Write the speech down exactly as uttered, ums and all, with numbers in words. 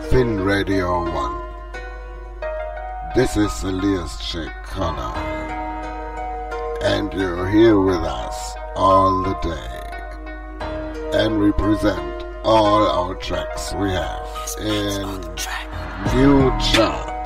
Fin Radio one. This is Elias Sheikh Khanna, and you're here with us all the day, and we present all our tracks we have in new chart.